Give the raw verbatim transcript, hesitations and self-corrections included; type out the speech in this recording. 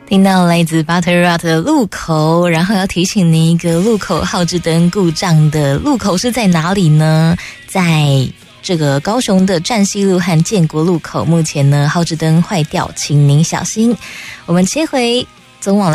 听到来自 Butterrot 的路口，然后要提醒您一个路口号志灯故障的路口是在哪里呢？在这个高雄的战西路和建国路口，目前呢号志灯坏掉，请您小心。我们切回总往